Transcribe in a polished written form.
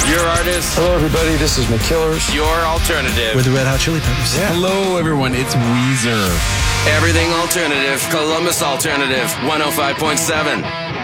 Your artist. Hello, everybody. This is McKillers. Your alternative. With the Red Hot Chili Peppers. Yeah. Hello, everyone. It's Weezer. Everything alternative. Columbus Alternative 105.7.